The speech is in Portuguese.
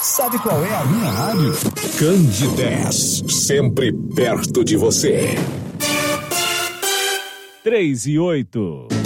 Sabe qual é a minha rádio? Candidez, sempre perto de você. 3 e 8.